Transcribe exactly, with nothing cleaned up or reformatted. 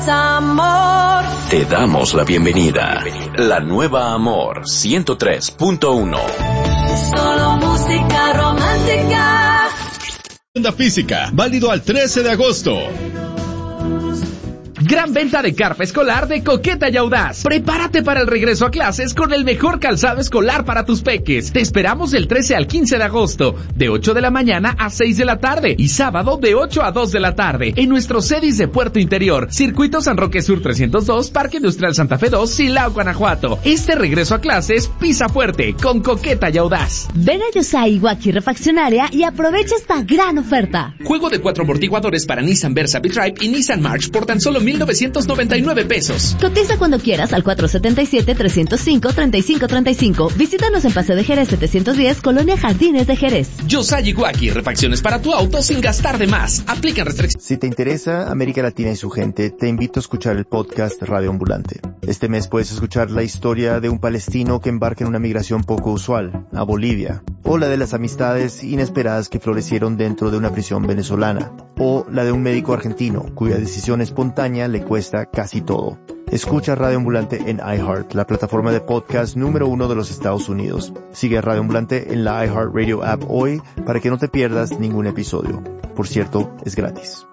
Amor. Te damos la bienvenida. La nueva Amor ciento tres punto uno. Solo música romántica. Tienda física, válido al trece de agosto. Gran venta de carpa escolar de Coqueta y Audaz. Prepárate para el regreso a clases con el mejor calzado escolar para tus peques. Te esperamos del trece al quince de agosto, de ocho de la mañana a seis de la tarde y sábado de ocho a dos de la tarde en nuestro CEDIS de Puerto Interior, Circuito San Roque Sur trescientos dos, Parque Industrial Santa Fe dos, Silao, Guanajuato. Este regreso a clases pisa fuerte con Coqueta y Audaz. Ven a Yosai Iwaki Refaccionaria y aprovecha esta gran oferta. Juego de cuatro amortiguadores para Nissan Versa B-Drive y Nissan March por tan solo mil novecientos noventa y nueve pesos. Cotiza cuando quieras al cuatro siete siete, tres cero cinco, tres cinco tres cinco. Visítanos en Paseo de Jerez setecientos diez, Colonia Jardines de Jerez. Yosai Iwaki, refacciones para tu auto sin gastar de más. Aplican restricciones. Si te interesa América Latina y su gente, te invito a escuchar el podcast Radio Ambulante. Este mes puedes escuchar la historia de un palestino que embarca en una migración poco usual, a Bolivia, o la de las amistades inesperadas que florecieron dentro de una prisión venezolana, o la de un médico argentino cuya decisión espontánea le cuesta casi todo. Escucha Radio Ambulante en iHeart, la plataforma de podcast número uno de los Estados Unidos. Sigue a Radio Ambulante en la iHeartRadio app hoy para que no te pierdas ningún episodio. Por cierto, es gratis.